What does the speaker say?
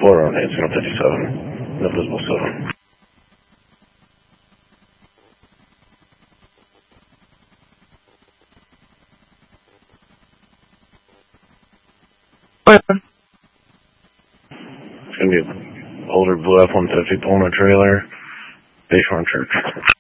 4 on Nancy 157. No visible 7. It's going to be an older blue F-150 pulling a trailer, Bayshore Church.